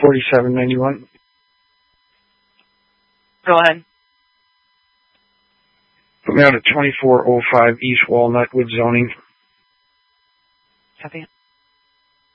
4791. Go ahead. Put me out at 2405 East Walnut with zoning. Copy.